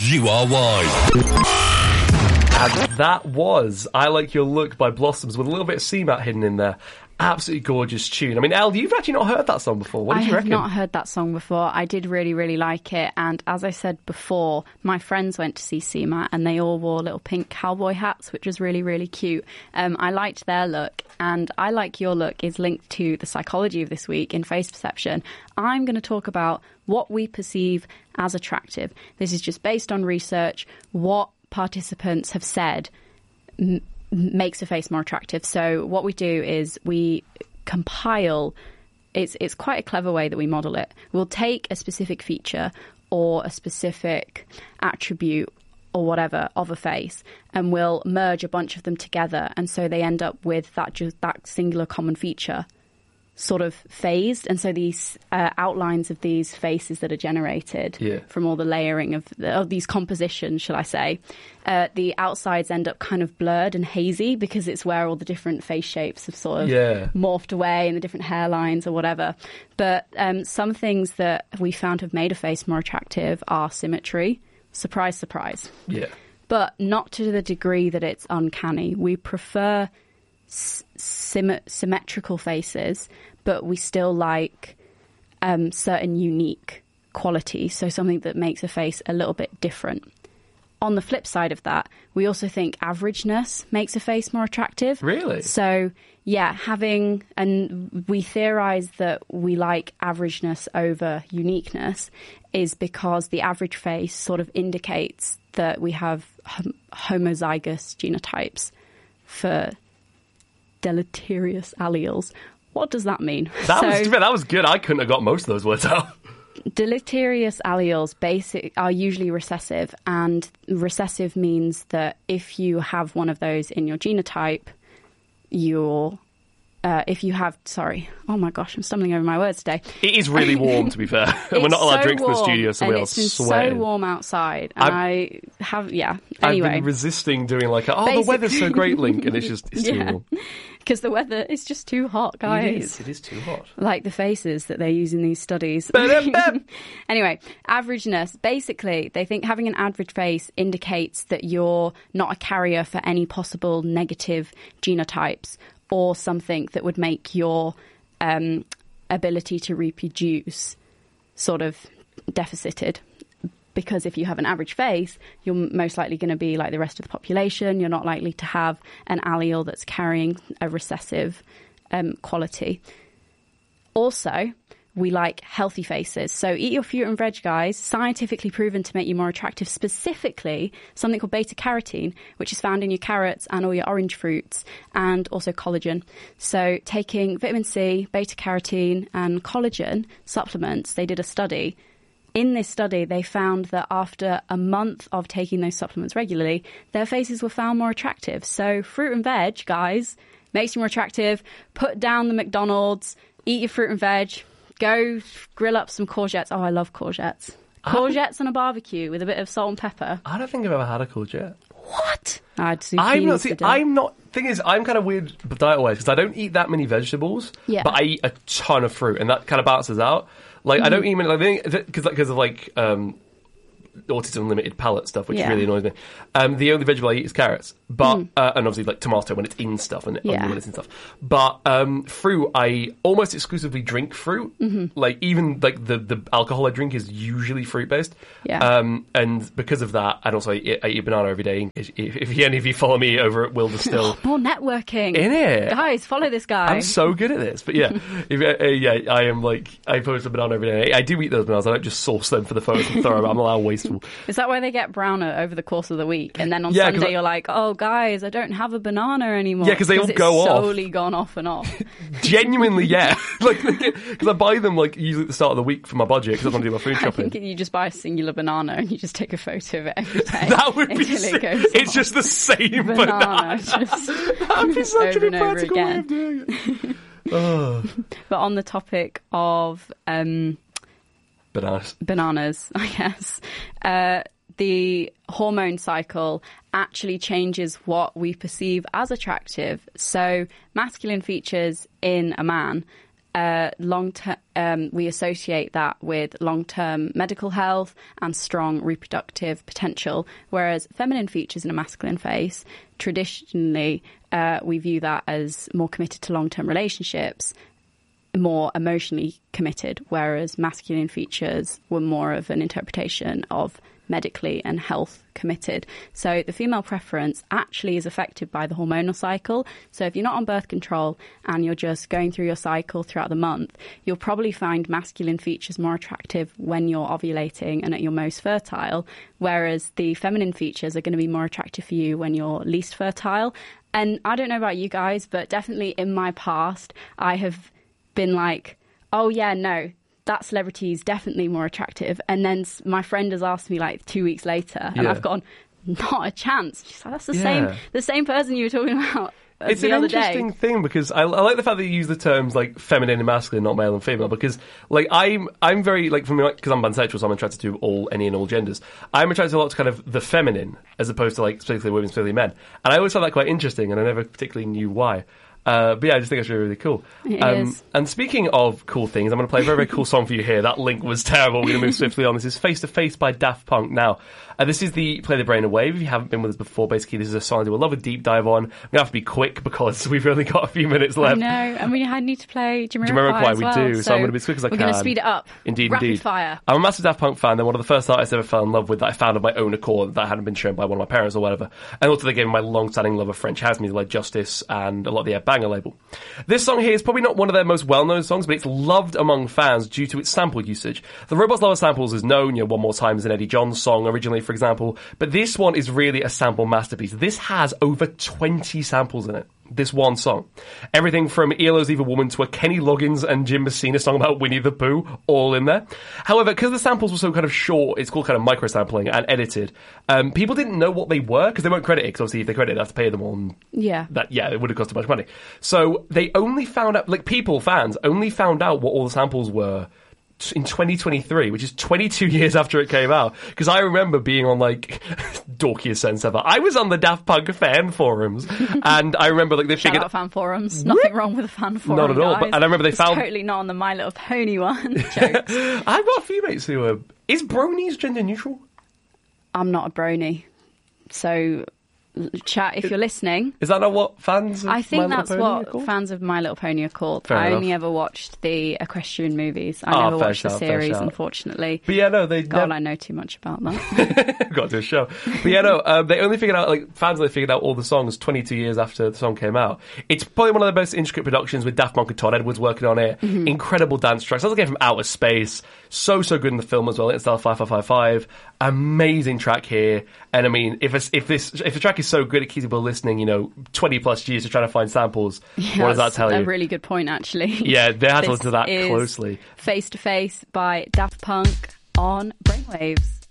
URY. And that was I Like Your Look by Blossoms with a little bit of CMAT hidden in there. Absolutely gorgeous tune. I mean, Elle, you've actually not heard that song before. What did you reckon? I have not heard that song before. I did really, really like it. And as I said before, my friends went to see CMAT and they all wore little pink cowboy hats, which was really, really cute. I liked their look. And I Like Your Look is linked to the psychology of this week in face perception. I'm going to talk about what we perceive as attractive. This is just based on research, what participants have said makes a face more attractive. So what we do is we compile, it's quite a clever way that we model it. We'll take a specific feature or a specific attribute or whatever of a face and we'll merge a bunch of them together, and so they end up with that singular common feature sort of phased. And so these outlines of these faces that are generated from all the layering of these compositions, shall I say, the outsides end up kind of blurred and hazy because it's where all the different face shapes have sort of morphed away and the different hairlines or whatever. But some things that we found have made a face more attractive are symmetry. Surprise, surprise. Yeah. But not to the degree that it's uncanny. We prefer symmetrical faces, but we still like certain unique qualities, so something that makes a face a little bit different. On the flip side of that, we also think averageness makes a face more attractive. Really? So, yeah, and we theorize that we like averageness over uniqueness is because the average face sort of indicates that we have homozygous genotypes for deleterious alleles. What does that mean? That was good. I couldn't have got most of those words out. Deleterious alleles are usually recessive, and recessive means that if you have one of those in your genotype, oh my gosh, I'm stumbling over my words today. It is really warm, to be fair. We're not allowed drinks in the studio, so we're sweating. It's so warm outside, and Anyway, I've been resisting doing the weather's so great link, and it's too warm. Because the weather is just too hot, guys. It is too hot. Like the faces that they use in these studies. Anyway, averageness. Basically, they think having an average face indicates that you're not a carrier for any possible negative genotypes or something that would make your ability to reproduce sort of deficited. Because if you have an average face, you're most likely going to be like the rest of the population. You're not likely to have an allele that's carrying a recessive quality. Also, we like healthy faces. So eat your fruit and veg, guys. Scientifically proven to make you more attractive. Specifically, something called beta-carotene, which is found in your carrots and all your orange fruits, and also collagen. So taking vitamin C, beta-carotene, and collagen supplements, they did a study. In this study, they found that after a month of taking those supplements regularly, their faces were found more attractive. So fruit and veg, guys, makes you more attractive. Put down the McDonald's, eat your fruit and veg, go grill up some courgettes. Oh, I love courgettes. Courgettes on a barbecue with a bit of salt and pepper. I don't think I've ever had a courgette. What? I'm not. Thing is, I'm kind of weird diet-wise because I don't eat that many vegetables, but I eat a ton of fruit, and that kind of balances out. Like, I don't eat many, because of autism limited palate stuff, which really annoys me. The only vegetable I eat is carrots, but and obviously like tomato when it's in stuff and when it's in stuff. But fruit, I almost exclusively drink fruit. Like even like the alcohol I drink is usually fruit based. And because of that, and also I eat a banana every day. If any of you follow me over at Will Distill, more networking in it, guys. Follow this guy. I'm so good at this. But I am like I post a banana every day. I do eat those bananas. I don't just source them for the photos and throw them. I'm allowed wasteful. Is that why they get browner over the course of the week? And then on Sunday you're like, oh, guys, I don't have a banana anymore. Yeah, because they all go off. It's slowly gone off and off. Genuinely, yeah. Because I buy them like usually at the start of the week for my budget because I want to do my food shopping. I think you just buy a singular banana and you just take a photo of it every day. That would be sick. It's just the same banana. That'd be such an impractical way of doing it. But on the topic of... Bananas, I guess. The hormone cycle actually changes what we perceive as attractive. So masculine features in a man we associate that with long-term medical health and strong reproductive potential, whereas feminine features in a masculine face, traditionally, we view that as more committed to long-term relationships, more emotionally committed, whereas masculine features were more of an interpretation of medically and health committed. So the female preference actually is affected by the hormonal cycle. So if you're not on birth control and you're just going through your cycle throughout the month, you'll probably find masculine features more attractive when you're ovulating and at your most fertile, whereas the feminine features are going to be more attractive for you when you're least fertile. And I don't know about you guys, but definitely in my past, I have been like, oh yeah, no, that celebrity is definitely more attractive. And then my friend has asked me like 2 weeks later, and I've gone, not a chance. She's like, that's the same person you were talking about. It's an interesting thing because I like the fact that you use the terms like feminine and masculine, not male and female. Because like I'm very like, for me, because I'm pansexual, so I'm attracted to any and all genders. I'm attracted a lot to kind of the feminine as opposed to like specifically women, specifically men. And I always found that quite interesting, and I never particularly knew why. But yeah, I just think it's really, really cool. It is. And speaking of cool things, I'm going to play a very, very cool song for you here. That link was terrible. We're going to move swiftly on. This is Face to Face by Daft Punk. Now, this is the Play the Brain Away. If you haven't been with us before, basically this is a song I do a love a deep dive on. I'm going to have to be quick because we've only got a few minutes left. I know, and we need to play Jamiroquai as well. We do, so I'm going to be as quick as I can. We're going to speed it up. Indeed, Rapid fire. I'm a massive Daft Punk fan. They're one of the first artists I ever fell in love with that I found of my own accord, that hadn't been shown by one of my parents or whatever. And also they gave me my long-standing love of French house music like Justice and a lot of the Ed Banger label. This song here is probably not one of their most well-known songs, but it's loved among fans due to its sample usage. The Robots Love Samples is known, One More Time is an Eddie Johns song originally, for example, but this one is really a sample masterpiece. This has over 20 samples in it. This one song. Everything from ELO's Evil Woman to a Kenny Loggins and Jim Messina song about Winnie the Pooh, all in there. However, because the samples were so kind of short, it's called kind of micro-sampling and edited, people didn't know what they were, because they weren't credited, because obviously if they credited, they have to pay them on. It would have cost too much money. So they only found out, fans only found out what all the samples were in 2023, which is 22 years after it came out. Because I remember being on, dorkiest sense ever. I was on the Daft Punk fan forums, and I remember, they figured... Shout out fan forums. Nothing wrong with a fan forum, not at all. But, and I remember they found... totally not on the My Little Pony one. Jokes. I've got a few mates who are... Is bronies gender neutral? I'm not a brony. So... chat if you're listening. Is that not what fans of I think My that's Little Pony what fans of My Little Pony are called. Fair I enough. only ever watched the equestrian movies. I never watched the series, unfortunately. But yeah, no, they... God, I know too much about that. Got to do a show. But yeah, no, they only figured out, fans only figured out all the songs 22 years after the song came out. It's probably one of the most intricate productions with Daft Punk and Todd Edwards working on it. Mm-hmm. Incredible dance tracks. Sounds like it came from outer space. So good in the film as well. Interstellar 5555. Amazing track here. And I mean, if the track is so good it keeps people listening, 20 plus years to try to find samples, what does that tell you? A really good point, actually. Yeah, they had to listen to that closely. Face to Face by Daft Punk on Brainwaves.